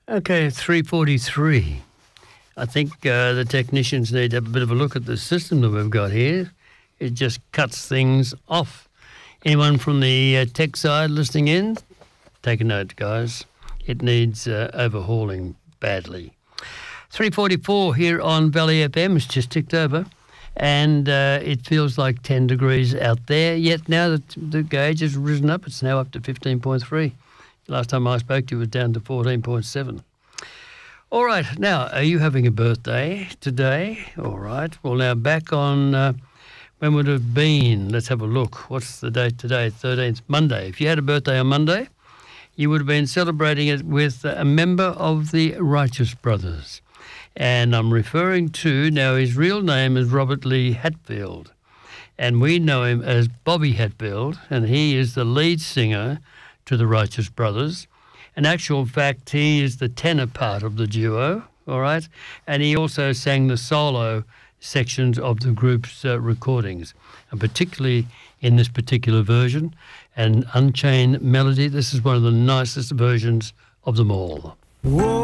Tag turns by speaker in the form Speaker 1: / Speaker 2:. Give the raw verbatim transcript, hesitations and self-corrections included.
Speaker 1: Okay, three forty-three. I think uh, the technicians need to have a bit of a look at the system that we've got here. It just cuts things off. Anyone from the uh, tech side listening in, take a note, guys. It needs uh, overhauling badly. three forty-four here on Valley F M. It's just ticked over. And uh, it feels like ten degrees out there. Yet now that the gauge has risen up, it's now up to fifteen point three. Last time I spoke to you, it was down to fourteen point seven. All right, now, are you having a birthday today? All right. Well, now back on, uh, when would it have been? Let's have a look. What's the date today? thirteenth, Monday. If you had a birthday on Monday, you would have been celebrating it with a member of the Righteous Brothers. And I'm referring to, now his real name is Robert Lee Hatfield, and we know him as Bobby Hatfield, and he is the lead singer to the Righteous Brothers. In actual fact, he is the tenor part of the duo, all right? And he also sang the solo sections of the group's uh, recordings, and particularly in this particular version, an Unchained Melody. This is one of the nicest versions of them all. Whoa.